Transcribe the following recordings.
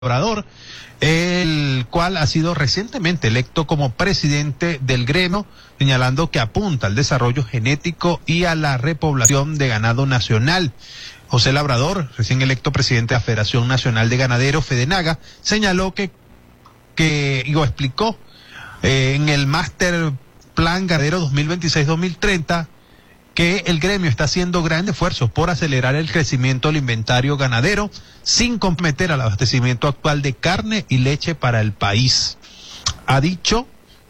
Obrador, el cual ha sido recientemente electo como presidente del gremio, señalando que apunta al desarrollo genético y a la repoblación de ganado nacional. José Labrador, recién electo presidente de la Federación Nacional de Ganaderos, FEDENAGA, señaló explicó en el Master Plan Ganadero 2026-2030 que el gremio está haciendo grandes esfuerzos por acelerar el crecimiento del inventario ganadero sin comprometer al abastecimiento actual de carne y leche para el país. Ha dicho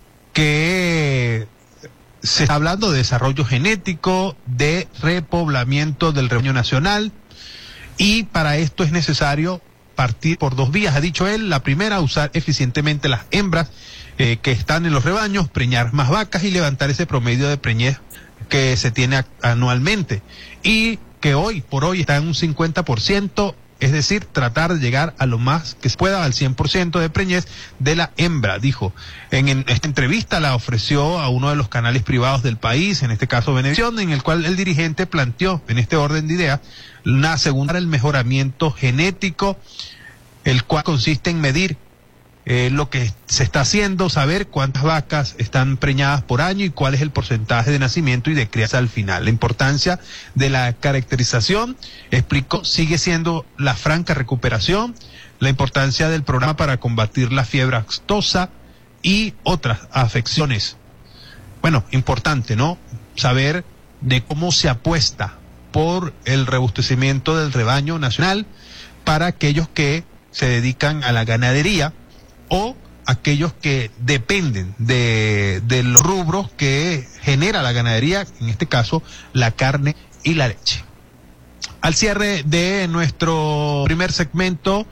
que se está hablando de desarrollo genético, de repoblamiento del rebaño nacional, y para esto es necesario partir por dos vías. Ha dicho él: la primera, usar eficientemente las hembras que están en los rebaños, preñar más vacas y levantar ese promedio de preñez que se tiene anualmente, y que hoy por hoy está en un 50%, es decir, tratar de llegar a lo más que se pueda al 100% de preñez de la hembra, dijo. En esta entrevista la ofreció a uno de los canales privados del país, en este caso Venevisión, en el cual el dirigente planteó, en este orden de ideas, una segunda, el mejoramiento genético, el cual consiste en medir lo que se está haciendo, saber cuántas vacas están preñadas por año y cuál es el porcentaje de nacimiento y de crianza al final. La importancia de la caracterización, explicó, sigue siendo la franca recuperación, la importancia del programa para combatir la fiebre aftosa y otras afecciones. Bueno, importante, ¿no? Saber de cómo se apuesta por el robustecimiento del rebaño nacional para aquellos que se dedican a la ganadería o aquellos que dependen de los rubros que genera la ganadería, en este caso la carne y la leche. Al cierre de nuestro primer segmento,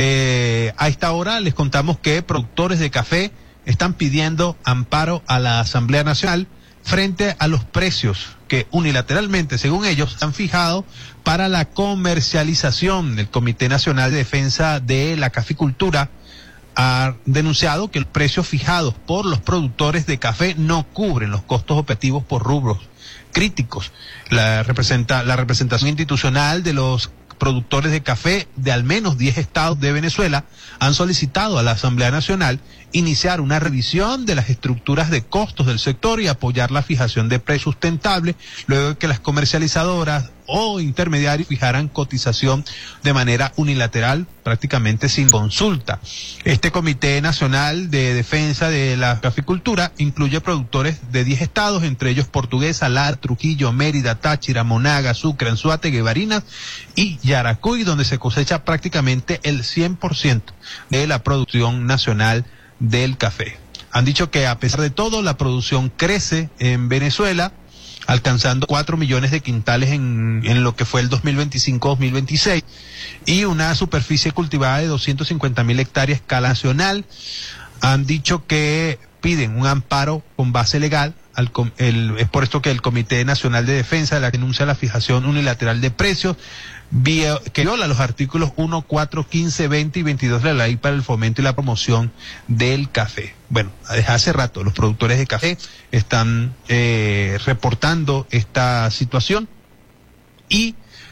a esta hora les contamos que productores de café están pidiendo amparo a la Asamblea Nacional frente a los precios que unilateralmente, según ellos, han fijado para la comercialización. Del Comité Nacional de Defensa de la Caficultura ha denunciado que los precios fijados por los productores de café no cubren los costos operativos por rubros críticos. La representación institucional de los productores de café de al menos 10 estados de Venezuela han solicitado a la Asamblea Nacional iniciar una revisión de las estructuras de costos del sector y apoyar la fijación de precios sustentables, luego de que las comercializadoras o intermediarios fijaran cotización de manera unilateral, prácticamente sin consulta. Este Comité Nacional de Defensa de la Caficultura incluye productores de 10 estados, entre ellos Portuguesa, Lara, Trujillo, Mérida, Táchira, Monaga, Sucre, Anzoátegui, Barinas y Yaracuy, donde se cosecha prácticamente el 100% de la producción nacional del café. Han dicho que a pesar de todo la producción crece en Venezuela, alcanzando 4 millones de quintales en lo que fue el 2025-2026 y una superficie cultivada de 250.000 hectáreas a escala nacional. Han dicho que piden un amparo con base legal. Es por esto que el Comité Nacional de Defensa denuncia la fijación unilateral de precios que viola los artículos 1, 4, 15, 20 y 22 de la Ley para el Fomento y la Promoción del Café. Bueno, desde hace rato los productores de café están reportando esta situación y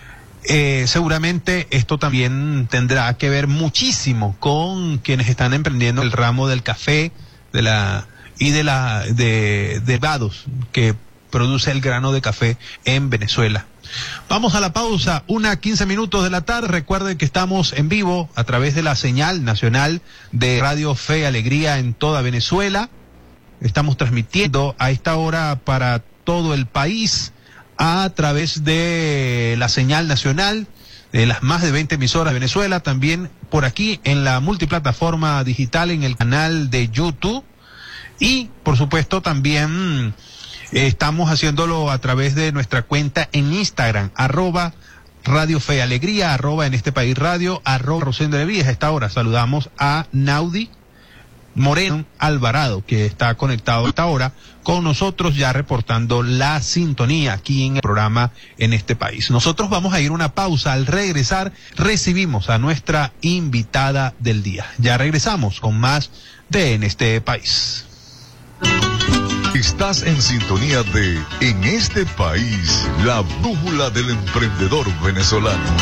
seguramente esto también tendrá que ver muchísimo con quienes están emprendiendo el ramo del café, de derivados que produce el grano de café en Venezuela. Vamos a la pausa, 1:15 de la tarde. Recuerden que estamos en vivo a través de la señal nacional de Radio Fe y Alegría en toda Venezuela. Estamos transmitiendo a esta hora para todo el país a través de la señal nacional de las más de 20 emisoras de Venezuela, también por aquí en la multiplataforma digital en el canal de YouTube, y por supuesto también estamos haciéndolo a través de nuestra cuenta en Instagram, @Radio Fe y Alegría, @ en este país radio, @Rosendo de Villas. A esta hora saludamos a Naudi Moreno Alvarado, que está conectado a esta hora con nosotros, ya reportando la sintonía aquí en el programa En este país. Nosotros vamos a ir a una pausa. Al regresar recibimos a nuestra invitada del día. Ya regresamos con más de En este país. Estás en sintonía de En este país, la brújula del emprendedor venezolano.